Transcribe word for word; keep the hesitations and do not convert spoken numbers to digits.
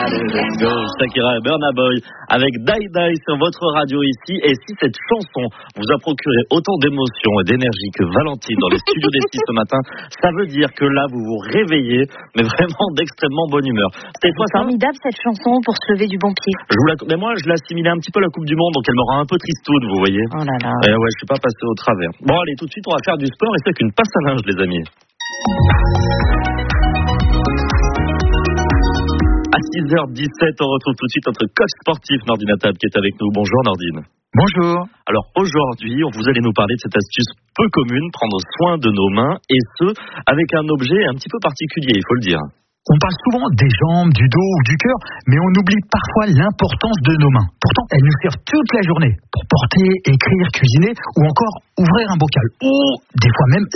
Allez, let's go, Shakira et Burna Boy avec Die Die sur votre radio ici. Et si cette chanson vous a procuré autant d'émotions et d'énergie que Valentine dans les studios des six ce matin, ça veut dire que là vous vous réveillez, mais vraiment d'extrêmement bonne humeur. C'est formidable cette chanson pour se lever du bon pied. Je vous la... Mais moi je l'assimilais un petit peu à la Coupe du Monde, donc elle me rend un peu tristoune, vous voyez. Oh là là. Et ouais, je suis pas passé au travers. Bon allez, tout de suite on va faire du sport et c'est qu'une passe à linge les amis. À six heures dix-sept, on retrouve tout de suite notre coach sportif Nordine Attab qui est avec nous. Bonjour Nordine. Bonjour. Alors aujourd'hui, vous allez nous parler de cette astuce peu commune, prendre soin de nos mains et ce, avec un objet un petit peu particulier, il faut le dire. On parle souvent des jambes, du dos ou du cœur, mais on oublie parfois l'importance de nos mains. Pourtant, elles nous servent toute la journée pour porter, écrire, cuisiner ou encore ouvrir un bocal ou des fois même